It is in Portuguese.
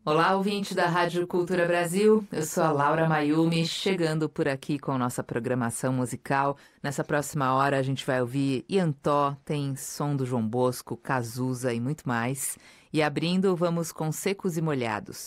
Olá, ouvinte da Rádio Cultura Brasil. Eu sou a Laura Mayumi, chegando por aqui com nossa programação musical. Nessa próxima hora a gente vai ouvir Iantó, tem som do João Bosco, Cazuza e muito mais. E abrindo, vamos com Secos e Molhados.